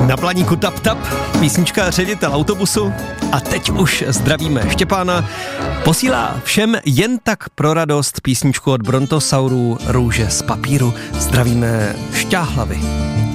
Na planíku Tap Tap, písnička ředitel autobusu a teď už zdravíme Štěpána. Posílá všem jen tak pro radost písničku od Brontosaurů Růže z papíru. Zdravíme Šťáhlavy.